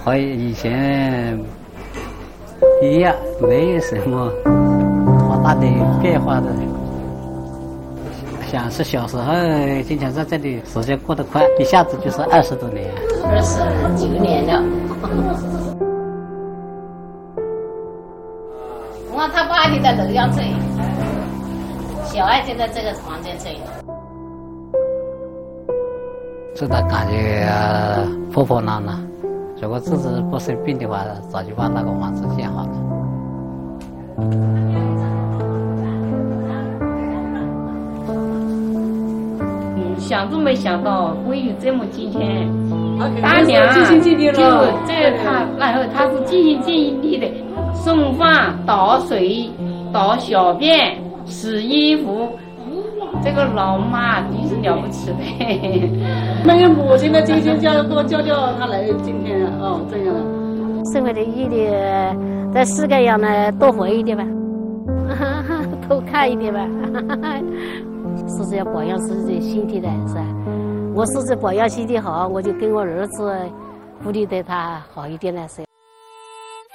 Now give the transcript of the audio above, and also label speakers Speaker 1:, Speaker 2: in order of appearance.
Speaker 1: 和以前一样，没有什么多大的变化的。想是小时候经常在这里，时间过得快，一下子就是20多年
Speaker 2: ，29年了。我看他爸就在楼上睡，小爱就在这个房间睡。
Speaker 1: 自然感觉破破烂烂，如果自己不生病的话，早就把那个房子建好了。
Speaker 3: 想都没想到会有这么今天，大娘就这他，然后他是尽心尽力的送饭、倒水、倒小便、洗衣服，这个老妈真是了不起的。
Speaker 4: 没有母亲的精心叫他来今天哦，这样。
Speaker 5: 生活的意义在世界上呢多活一点吧，多看一点吧。自己要保养自己的身体的是吧？我自己保养身体好，我就跟我儿子鼓励对他好一点的是。